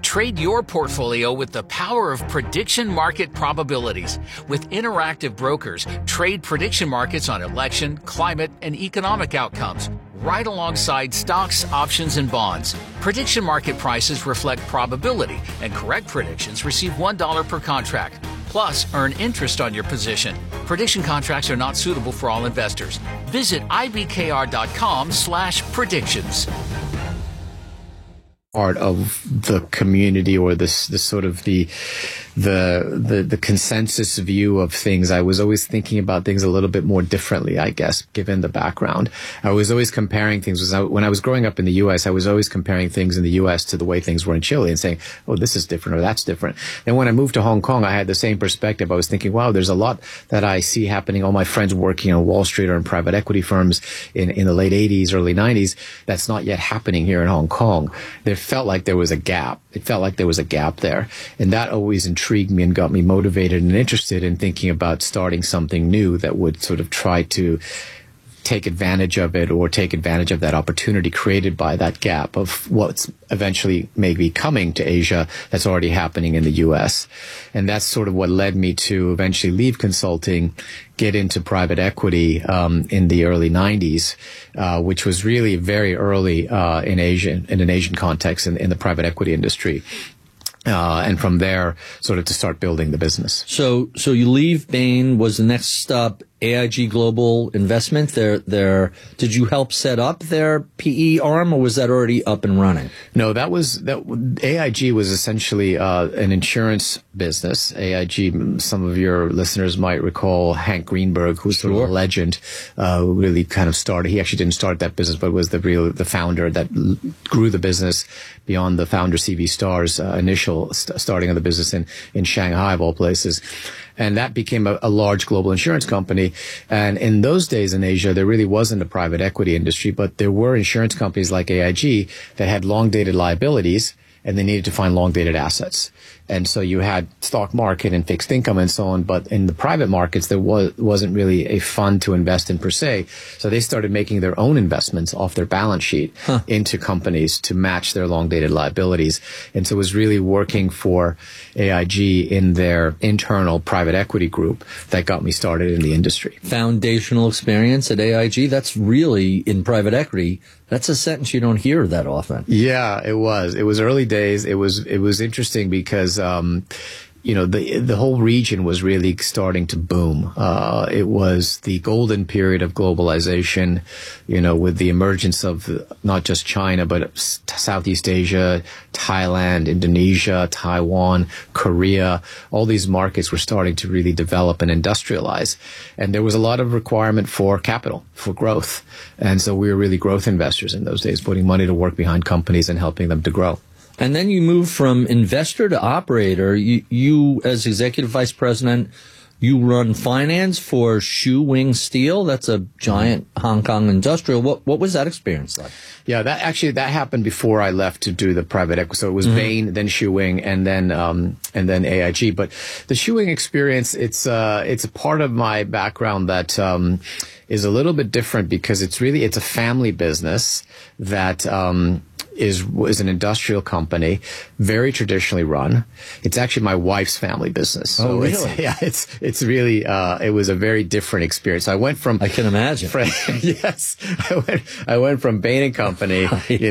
Trade your portfolio with the power of prediction market probabilities. With interactive brokers, trade prediction markets on election, climate, and economic outcomes, right alongside stocks, options, and bonds. Prediction market prices reflect probability, and correct predictions receive $1 per contract. Plus, earn interest on your position. Prediction contracts are not suitable for all investors. Visit ibkr.com/predictions. Part of the community, or this sort of the consensus view of things. I was always thinking about things a little bit more differently, I guess, given the background. I was always comparing things. When I was growing up in the U.S., I was always comparing things in the U.S. to the way things were in Chile and saying, oh, this is different or that's different. And when I moved to Hong Kong, I had the same perspective. I was thinking, wow, there's a lot that I see happening. All my friends working on Wall Street or in private equity firms in the late 80s, early 90s, that's not yet happening here in Hong Kong. There felt like there was a gap. It felt like there was a gap there. And that always intrigued me and got me motivated and interested in thinking about starting something new that would sort of try to take advantage of it, or take advantage of that opportunity created by that gap of what's eventually maybe coming to Asia that's already happening in the U.S. And that's sort of what led me to eventually leave consulting, get into private equity in the early 90s, which was really very early in an Asian context in the private equity industry. And from there, sort of to start building the business. So you leave Bain. Was the next stop AIG Global Investment? Did you help set up their PE arm, or was that already up and running? No, AIG was essentially an insurance business. AIG, some of your listeners might recall Hank Greenberg, who's sort of a legend, who really kind of started. He actually didn't start that business, but was the founder that grew the business beyond the founder CV Starr's initial starting of the business in Shanghai, of all places. And that became a large global insurance company. And in those days in Asia, there really wasn't a private equity industry, but there were insurance companies like AIG that had long-dated liabilities, and they needed to find long-dated assets. And so you had stock market and fixed income and so on, but in the private markets, there wasn't really a fund to invest in per se. So they started making their own investments off their balance sheet into companies to match their long-dated liabilities. And so it was really working for AIG in their internal private equity group that got me started in the industry. Foundational experience at AIG, that's really, in private equity, that's a sentence you don't hear that often. Yeah, it was. It was early days. It was interesting because the whole region was really starting to boom. It was the golden period of globalization, with the emergence of not just China, but Southeast Asia, Thailand, Indonesia, Taiwan, Korea. All these markets were starting to really develop and industrialize. And there was a lot of requirement for capital, for growth. And so we were really growth investors in those days, putting money to work behind companies and helping them to grow. And then you move from investor to operator. You as executive vice president, you run finance for Shu Wing Steel. That's a giant Hong Kong industrial. What was that experience like? Yeah, that happened before I left to do the private equity. So it was Bain, then Shu Wing, and then AIG. But the Shu Wing experience, it's a part of my background that is a little bit different because it's a family business that is an industrial company, very traditionally run. It's actually my wife's family business. So oh, really? It's really, it was a very different experience. I went from, I can imagine. Yes. I went from Bain & Company,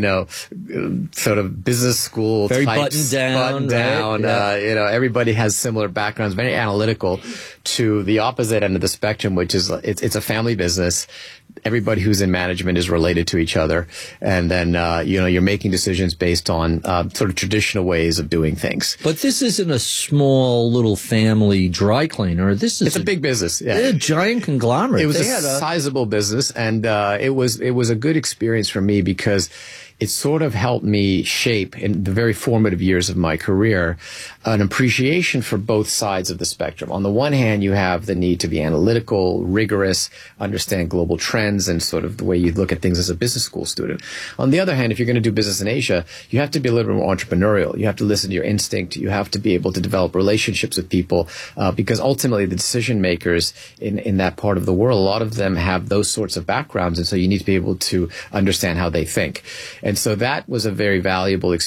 sort of business school very types, buttoned down. Right? Yeah. Everybody has similar backgrounds, very analytical, to the opposite end of the spectrum, which is, it's a family business. Everybody who's in management is related to each other. And then, you're making decisions based on sort of traditional ways of doing things. But this isn't a small little family dry cleaner. It's a big business. Yeah. A giant conglomerate. It was a sizable business, and it was a good experience for me because it sort of helped me shape, in the very formative years of my career, an appreciation for both sides of the spectrum. On the one hand, you have the need to be analytical, rigorous, understand global trends, and sort of the way you look at things as a business school student. On the other hand, if you're going to do business in Asia, you have to be a little bit more entrepreneurial. You have to listen to your instinct. You have to be able to develop relationships with people, because ultimately the decision makers in that part of the world, a lot of them have those sorts of backgrounds, and so you need to be able to understand how they think. And so that was a very valuable experience.